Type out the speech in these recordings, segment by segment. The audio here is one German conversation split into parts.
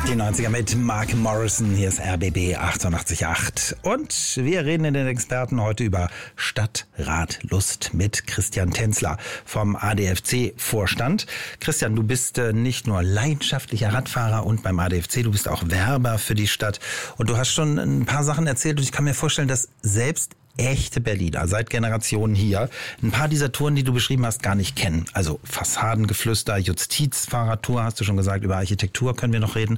Die 90er mit Mark Morrison, hier ist RBB 88.8 und wir reden in den Experten heute über Stadt, Rat, Lust mit Christian Tänzler vom ADFC-Vorstand. Christian, du bist nicht nur leidenschaftlicher Radfahrer und beim ADFC, du bist auch Werber für die Stadt und du hast schon ein paar Sachen erzählt und ich kann mir vorstellen, dass selbst echte Berliner, seit Generationen hier, ein paar dieser Touren, die du beschrieben hast, gar nicht kennen. Also Fassadengeflüster, Justizfahrradtour, hast du schon gesagt, über Architektur können wir noch reden.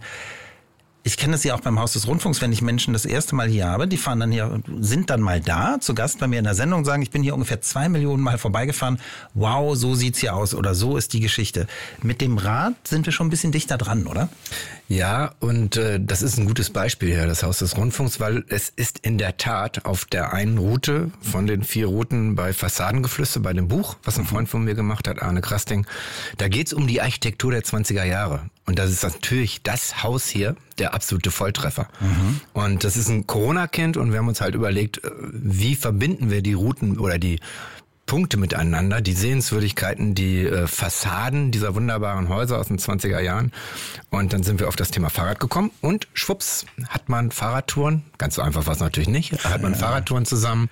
Ich kenne das ja auch beim Haus des Rundfunks, wenn ich Menschen das erste Mal hier habe, die fahren dann hier und sind dann mal da, zu Gast bei mir in der Sendung und sagen, ich bin hier ungefähr 2 Millionen Mal vorbeigefahren. Wow, so sieht's hier aus oder so ist die Geschichte. Mit dem Rad sind wir schon ein bisschen dichter dran, oder? Ja, und das ist ein gutes Beispiel hier, das Haus des Rundfunks, weil es ist in der Tat auf der einen Route von den 4 Routen bei Fassadengeflüster, bei dem Buch, was ein Freund von mir gemacht hat, Arne Krasting, da geht's um die Architektur der 20er Jahre. Und das ist natürlich das Haus hier, der absolute Volltreffer. Und das ist ein Corona-Kind und wir haben uns halt überlegt, wie verbinden wir die Routen oder die Punkte miteinander, die Sehenswürdigkeiten, die Fassaden dieser wunderbaren Häuser aus den 20er Jahren. Und dann sind wir auf das Thema Fahrrad gekommen und schwupps hat man Fahrradtouren. Ganz so einfach war es natürlich nicht. Hat man Fahrradtouren zusammen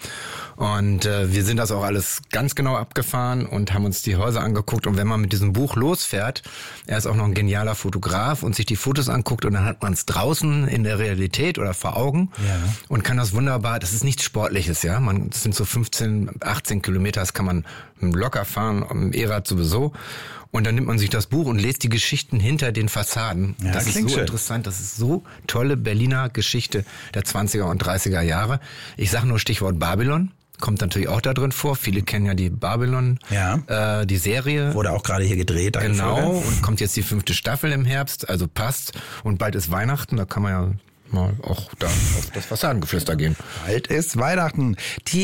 und wir sind das auch alles ganz genau abgefahren und haben uns die Häuser angeguckt. Und wenn man mit diesem Buch losfährt, er ist auch noch ein genialer Fotograf und sich die Fotos anguckt und dann hat man es draußen in der Realität oder vor Augen und kann das wunderbar, das ist nichts Sportliches, ja. Das sind so 15, 18 Kilometer, das kann man locker fahren, am E-Rad sowieso. Und dann nimmt man sich das Buch und liest die Geschichten hinter den Fassaden. Ja, das ist so interessant, das ist so tolle Berliner Geschichte der 20er und 30er Jahre. Ich sage nur Stichwort Babylon. Kommt natürlich auch da drin vor. Viele kennen ja die Babylon, die Serie. Wurde auch gerade hier gedreht. Genau, und kommt jetzt die 5. Staffel im Herbst, also passt. Und bald ist Weihnachten, da kann man ja mal auch da auf das Fassadengeflüster gehen. Bald ist Weihnachten.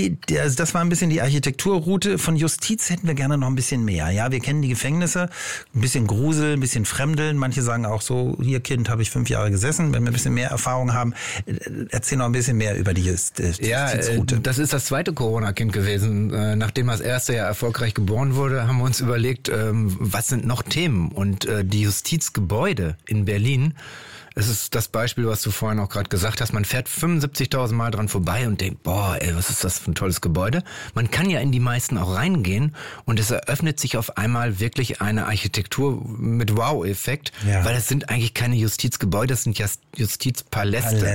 Das war ein bisschen die Architekturroute. Von Justiz hätten wir gerne noch ein bisschen mehr. Ja, wir kennen die Gefängnisse. Ein bisschen Grusel, ein bisschen Fremdeln. Manche sagen auch so, hier Kind, habe ich 5 Jahre gesessen. Wenn wir ein bisschen mehr Erfahrung haben, erzähl noch ein bisschen mehr über die Justizroute. Ja, das ist das zweite Corona-Kind gewesen. Nachdem das erste ja erfolgreich geboren wurde, haben wir uns überlegt, was sind noch Themen? Und die Justizgebäude in Berlin, es ist das Beispiel, was du vorhin auch gerade gesagt hast. Man fährt 75.000 Mal dran vorbei und denkt, boah, ey, was ist das für ein tolles Gebäude? Man kann ja in die meisten auch reingehen und es eröffnet sich auf einmal wirklich eine Architektur mit Wow-Effekt, weil es sind eigentlich keine Justizgebäude, das sind ja Justizpaläste.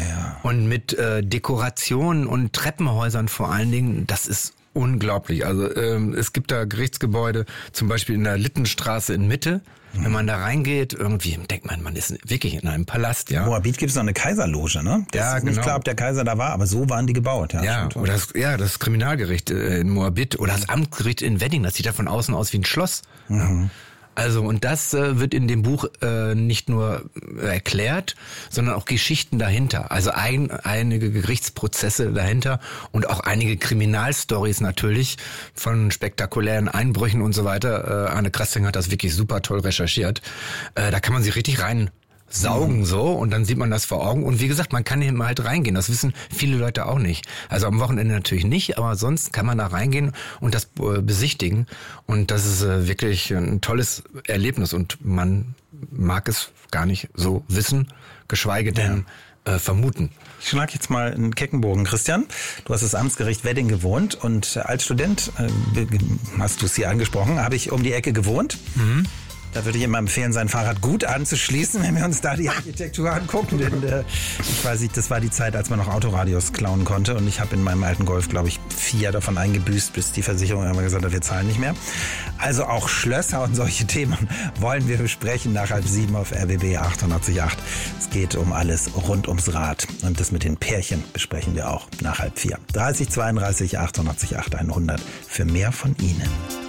Und mit Dekorationen und Treppenhäusern vor allen Dingen, das ist unglaublich. Also es gibt da Gerichtsgebäude, zum Beispiel in der Littenstraße in Mitte. Wenn man da reingeht, irgendwie denkt man ist wirklich in einem Palast, ja. In Moabit gibt es noch eine Kaiserloge, ne? Das ist nicht klar, ob der Kaiser da war, aber so waren die gebaut. Oder das Kriminalgericht in Moabit oder das Amtsgericht in Wedding, das sieht da von außen aus wie ein Schloss. Also und das wird in dem Buch nicht nur erklärt, sondern auch Geschichten dahinter. Also einige Gerichtsprozesse dahinter und auch einige Kriminalstories natürlich von spektakulären Einbrüchen und so weiter. Arne Krasting hat das wirklich super toll recherchiert. Da kann man sich richtig saugen so und dann sieht man das vor Augen und wie gesagt, man kann eben halt reingehen, das wissen viele Leute auch nicht. Also am Wochenende natürlich nicht, aber sonst kann man da reingehen und das besichtigen und das ist wirklich ein tolles Erlebnis und man mag es gar nicht so wissen, geschweige denn vermuten. Ich schlage jetzt mal einen Keckenbogen, Christian. Du hast das Amtsgericht Wedding gewohnt und als Student, hast du es hier angesprochen, habe ich um die Ecke gewohnt. Da würde ich immer empfehlen, sein Fahrrad gut anzuschließen, wenn wir uns da die Architektur angucken. Denn ich weiß nicht, das war die Zeit, als man noch Autoradios klauen konnte. Und ich habe in meinem alten Golf, glaube ich, 4 davon eingebüßt, bis die Versicherung immer gesagt hat, wir zahlen nicht mehr. Also auch Schlösser und solche Themen wollen wir besprechen nach 6:30 auf RBB 88.8. Es geht um alles rund ums Rad. Und das mit den Pärchen besprechen wir auch nach 3:30. 30 32 88 8 100 für mehr von Ihnen.